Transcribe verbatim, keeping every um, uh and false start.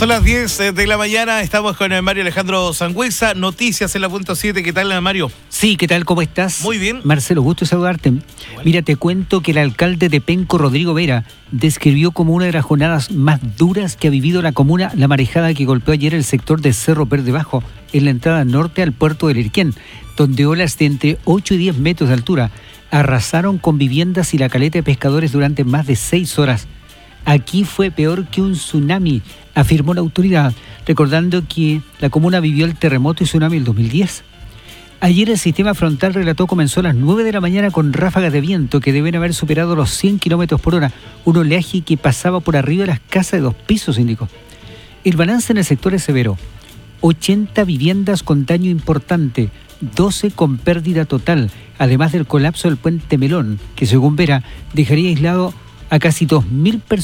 Son las diez de la mañana, estamos con Mario Alejandro Sangüesa, noticias en la punto siete. ¿Qué tal, Mario? Sí, ¿qué tal? ¿Cómo estás? Muy bien. Marcelo, gusto saludarte. Bueno. Mira, te cuento que el alcalde de Penco, Rodrigo Vera, describió como una de las jornadas más duras que ha vivido la comuna la marejada que golpeó ayer el sector de Cerro Verde Bajo, en la entrada norte al puerto de Lirquén, donde olas de entre ocho y diez metros de altura arrasaron con viviendas y la caleta de pescadores durante más de seis horas. Aquí fue peor que un tsunami, afirmó la autoridad, recordando que la comuna vivió el terremoto y tsunami del dos mil diez. Ayer el sistema frontal, relató, comenzó a las nueve de la mañana con ráfagas de viento que deben haber superado los cien kilómetros por hora, un oleaje que pasaba por arriba de las casas de dos pisos, indicó. El balance en el sector es severo: ochenta viviendas con daño importante, doce con pérdida total, además del colapso del puente Melón, que según Vera dejaría aislado a casi dos mil personas.